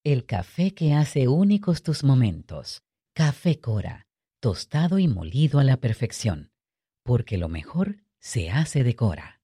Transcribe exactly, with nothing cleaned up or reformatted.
El café que hace únicos tus momentos. Café Cora, tostado y molido a la perfección, porque lo mejor se hace de Cora.